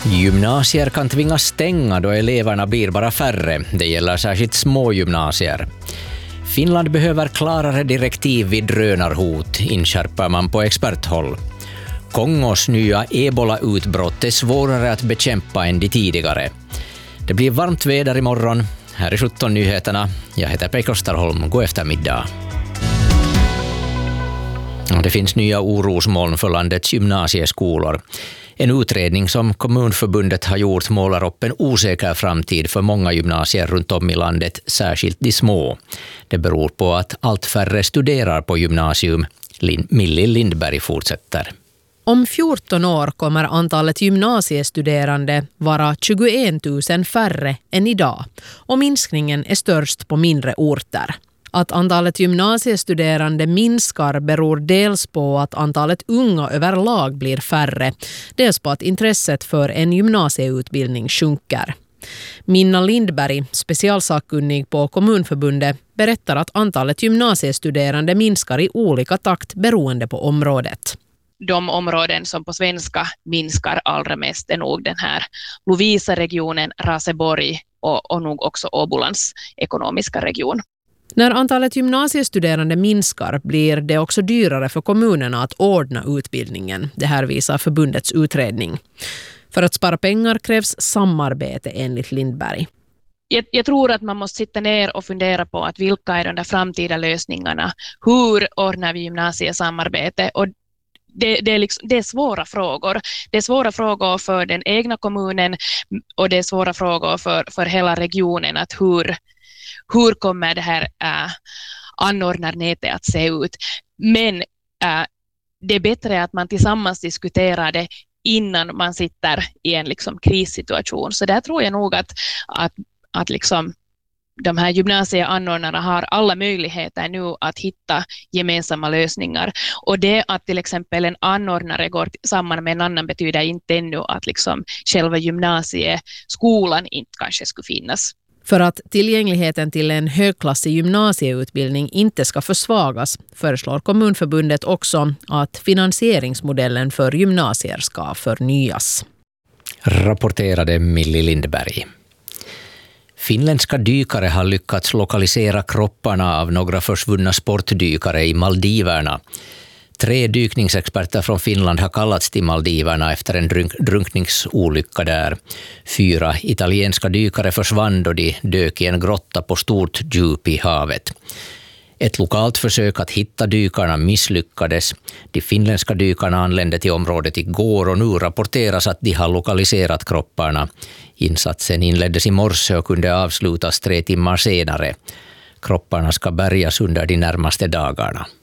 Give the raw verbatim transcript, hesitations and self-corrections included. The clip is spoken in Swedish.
Gymnasier kan tvingas stänga då eleverna blir bara färre. Det gäller särskilt små gymnasier. Finland behöver klarare direktiv vid drönarhot, inskärper man på experthåll. Kongos nya ebola-utbrott är svårare att bekämpa än de tidigare. Det blir varmt väder imorgon. Här är sjutton nyheterna. Jag heter Pekka Starholm. God eftermiddag. Det finns nya orosmoln för landets gymnasieskolor. En utredning som Kommunförbundet har gjort målar upp en osäker framtid för många gymnasier runt om i landet, särskilt de små. Det beror på att allt färre studerar på gymnasium. Millie Lindberg fortsätter. Om fjorton år kommer antalet gymnasiestuderande vara tjugoett tusen färre än idag, och minskningen är störst på mindre orter. Att antalet gymnasiestuderande minskar beror dels på att antalet unga överlag blir färre, dels på att intresset för en gymnasieutbildning sjunker. Minna Lindberg, specialsakkunnig på Kommunförbundet, berättar att antalet gymnasiestuderande minskar i olika takt beroende på området. De områden som på svenska minskar allra mest är nog den här Lovisa-regionen, Raseborg och, och nog också Åbolands ekonomiska region. När antalet gymnasiestuderande minskar blir det också dyrare för kommunerna att ordna utbildningen. Det här visar förbundets utredning. För att spara pengar krävs samarbete enligt Lindberg. Jag, jag tror att man måste sitta ner och fundera på att vilka är de där framtida lösningarna. Hur ordnar vi gymnasiesamarbete? Och det, det, är liksom, det är svåra frågor. Det är svåra frågor för den egna kommunen och det är svåra frågor för, för hela regionen. Att hur, hur kommer det här äh, anordnarnätet att se ut? Men äh, det är bättre att man tillsammans diskuterar det innan man sitter i en liksom krissituation. Så där tror jag nog att, att, att liksom de här gymnasieanordnarna har alla möjligheter nu att hitta gemensamma lösningar. Och det att till exempel en anordnare går samman med en annan betyder inte ännu att liksom själva gymnasieskolan inte kanske skulle finnas. För att tillgängligheten till en högklassig gymnasieutbildning inte ska försvagas föreslår Kommunförbundet också att finansieringsmodellen för gymnasier ska förnyas. Rapporterade Millie Lindberg. Finländska dykare har lyckats lokalisera kropparna av några försvunna sportdykare i Maldiverna. Tre dykningsexperter från Finland har kallats till Maldiverna efter en drunk- drunkningsolycka där. Fyra italienska dykare försvann då de dök i en grotta på stort djup i havet. Ett lokalt försök att hitta dykarna misslyckades. De finländska dykarna anlände till området igår och nu rapporteras att de har lokaliserat kropparna. Insatsen inleddes i morse och kunde avslutas tre timmar senare. Kropparna ska bärgas under de närmaste dagarna.